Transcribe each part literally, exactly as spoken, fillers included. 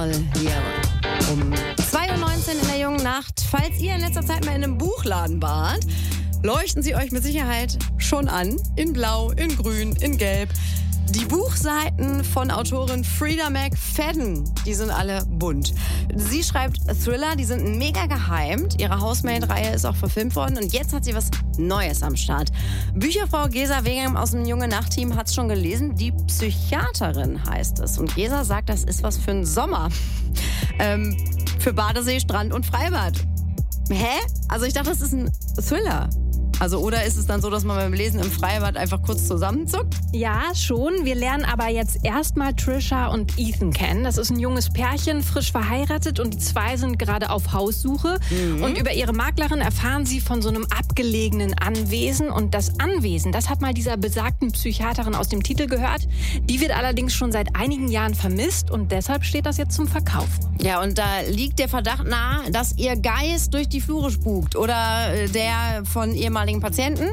Hier um zwei Uhr neunzehn in der jungen Nacht. Falls ihr in letzter Zeit mal in einem Buchladen wart, leuchten sie euch mit Sicherheit schon an. In Blau, in Grün, in Gelb. Die Buchseiten von Autorin Freida McFadden, die sind alle bunt. Sie schreibt Thriller, die sind mega geheimt. Ihre Housemaid-Reihe ist auch verfilmt worden und jetzt hat sie was Neues am Start. Bücherfrau Gesa Wegam aus dem Junge Nacht-Team hat es schon gelesen. Die Psychiaterin heißt es. Und Gesa sagt, das ist was für einen Sommer. ähm, für Badesee, Strand und Freibad. Hä? Also ich dachte, das ist ein Thriller. Also oder ist es dann so, dass man beim Lesen im Freibad einfach kurz zusammenzuckt? Ja, schon. Wir lernen aber jetzt erstmal Trisha und Ethan kennen. Das ist ein junges Pärchen, frisch verheiratet und die zwei sind gerade auf Haussuche. Mhm. Und über ihre Maklerin erfahren sie von so einem abgelegenen Anwesen. Und das Anwesen, das hat mal dieser besagten Psychiaterin aus dem Titel gehört. Die wird allerdings schon seit einigen Jahren vermisst und deshalb steht das jetzt zum Verkauf. Ja, und da liegt der Verdacht nahe, dass ihr Geist durch die Flure spukt oder der von ehemaligen Patienten?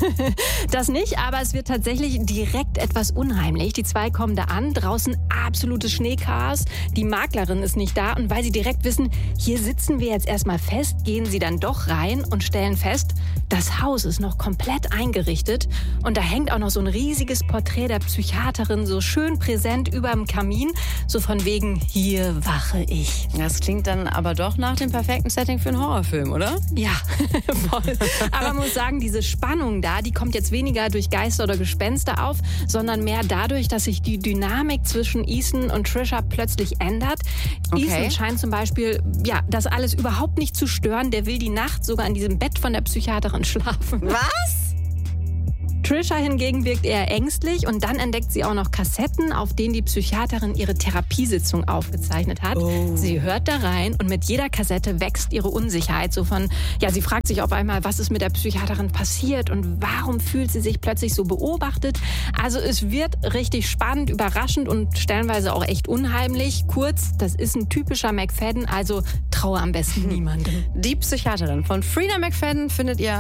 Das nicht, aber es wird tatsächlich direkt etwas unheimlich. Die zwei kommen da an, draußen absolutes Schneechaos. Die Maklerin ist nicht da und weil sie direkt wissen, hier sitzen wir jetzt erstmal fest, gehen sie dann doch rein und stellen fest, das Haus ist noch komplett eingerichtet und da hängt auch noch so ein riesiges Porträt der Psychiaterin so schön präsent über dem Kamin, so von wegen, hier wache ich. Das klingt dann aber doch nach dem perfekten Setting für einen Horrorfilm, oder? Ja, voll. Aber man muss sagen, diese Spannung da, die kommt jetzt weniger durch Geister oder Gespenster auf, sondern mehr dadurch, dass sich die Dynamik zwischen Ethan und Trisha plötzlich ändert. Okay. Ethan scheint zum Beispiel, ja, das alles überhaupt nicht zu stören. Der will die Nacht sogar in diesem Bett von der Psychiaterin schlafen. Was? Trisha hingegen wirkt eher ängstlich und dann entdeckt sie auch noch Kassetten, auf denen die Psychiaterin ihre Therapiesitzung aufgezeichnet hat. Oh. Sie hört da rein und mit jeder Kassette wächst ihre Unsicherheit. So von, ja, sie fragt sich auf einmal, was ist mit der Psychiaterin passiert und warum fühlt sie sich plötzlich so beobachtet. Also es wird richtig spannend, überraschend und stellenweise auch echt unheimlich. Kurz, das ist ein typischer McFadden, also traue am besten niemandem. Die Psychiaterin von Freida McFadden findet ihr